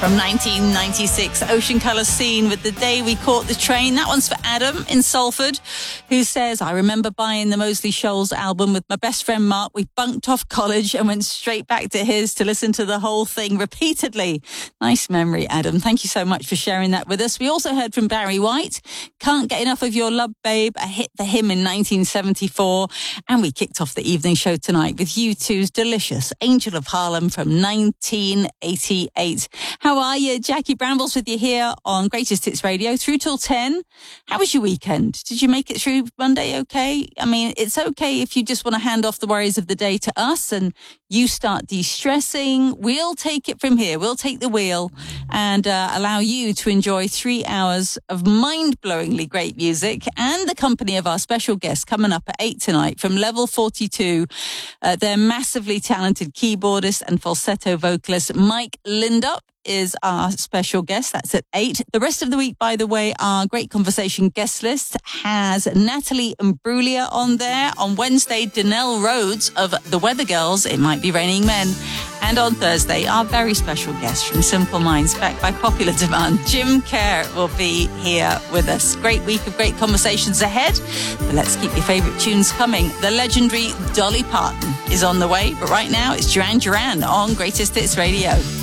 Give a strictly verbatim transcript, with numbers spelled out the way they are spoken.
From nineteen ninety-six, Ocean Colour Scene with The Day We Caught the Train. That one's for Adam in Salford, who says, I remember buying the Mosley Shoals album with my best friend Mark. We bunked off college and went straight back to his to listen to the whole thing repeatedly. Nice memory, Adam. Thank you so much for sharing that with us. We also heard from Barry White, Can't Get Enough of Your Love, Babe, a hit for him in nineteen seventy-four. And we kicked off the evening show tonight with U two's delicious Angel of Harlem from nineteen eighty-eight. How are you? Jackie Brambles with you here on Greatest Hits Radio through till ten. How was your weekend? Did you make it through Monday okay? I mean, it's okay if you just want to hand off the worries of the day to us and you start de-stressing. We'll take it from here. We'll take the wheel and uh, allow you to enjoy three hours of mind-blowingly great music and the company of our special guest coming up at eight tonight from Level forty-two. Uh, they're massively talented keyboardist and falsetto vocalist Mike Lindup is our special guest. That's at eight. The rest of the week, by the way, our Great Conversation guest list has Natalie Imbruglia on there. On Wednesday, Danelle Rhodes of The Weather Girls, It Might Be Raining Men. And on Thursday, our very special guest from Simple Minds, backed by popular demand, Jim Kerr, will be here with us. Great week of great conversations ahead. But let's keep your favourite tunes coming. The legendary Dolly Parton is on the way. But right now, it's Duran Duran on Greatest Hits Radio.